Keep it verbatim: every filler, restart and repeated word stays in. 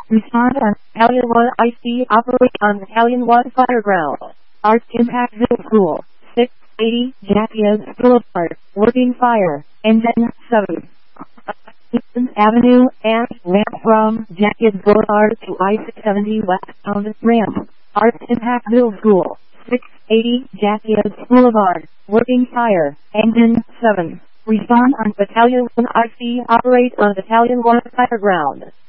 Respond on Battalion one I C operate on Battalion one Fireground. Arts Impact Middle School, six eighty Jackies Boulevard, working fire, engine seven. Eastern Avenue and ramp from Jackies Boulevard to I six seventy westbound ramp. Arts Impact Middle School, six eighty Jackies Boulevard, working fire, engine seven. Respond on Battalion one I C operate on Battalion one Fireground.